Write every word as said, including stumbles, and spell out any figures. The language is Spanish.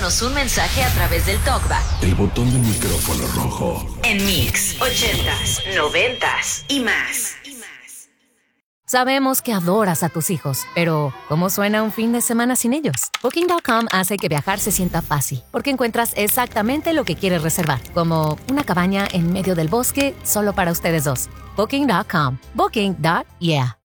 Mándanos un mensaje a través del TalkBack. El botón del micrófono rojo. En Mix, ochentas, noventas y más. Sabemos que adoras a tus hijos, pero ¿cómo suena un fin de semana sin ellos? Booking punto com hace que viajar se sienta fácil, porque encuentras exactamente lo que quieres reservar, como una cabaña en medio del bosque solo para ustedes dos. Booking punto com. Booking. Yeah.